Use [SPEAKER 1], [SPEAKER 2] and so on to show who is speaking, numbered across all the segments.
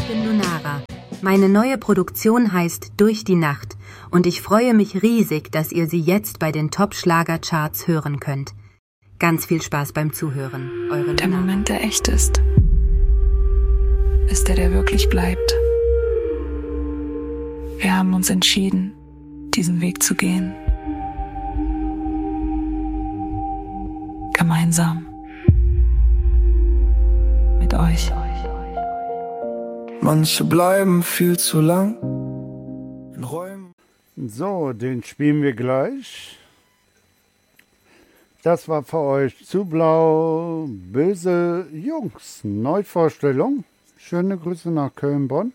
[SPEAKER 1] Ich bin Lunara. Meine neue Produktion heißt Durch die Nacht und ich freue mich riesig, dass ihr sie jetzt bei den Top-Schlager-Charts hören könnt. Ganz viel Spaß beim Zuhören. Eure
[SPEAKER 2] Der
[SPEAKER 1] Lunara.
[SPEAKER 2] Moment, der echt ist der wirklich bleibt. Wir haben uns entschieden, diesen Weg zu gehen. Gemeinsam. Mit euch.
[SPEAKER 3] Manche bleiben viel zu lang in Räumen.
[SPEAKER 4] So, den spielen wir gleich. Das war für euch Zu Blau, Böse Jungs. Neuvorstellung. Schöne Grüße nach Köln-Bonn.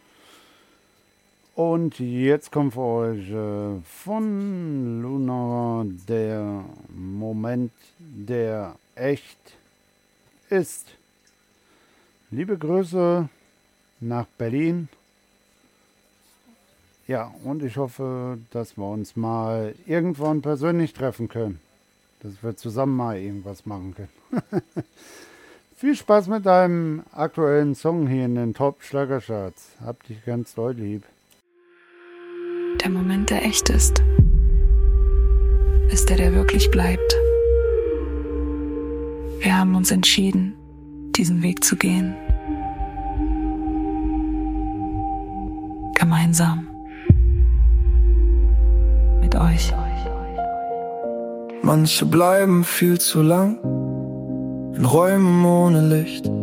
[SPEAKER 4] Und jetzt kommt für euch von Luna der Moment, der echt ist. Liebe Grüße nach Berlin. Ja, und ich hoffe, dass wir uns mal irgendwann persönlich treffen können. Dass wir zusammen mal irgendwas machen können. Viel Spaß mit deinem aktuellen Song hier in den Top-Schlagercharts. Hab dich ganz doll lieb.
[SPEAKER 2] Der Moment, der echt ist der wirklich bleibt. Wir haben uns entschieden, diesen Weg zu gehen. Gemeinsam. Mit euch.
[SPEAKER 3] Manche bleiben viel zu lang in Räumen ohne Licht.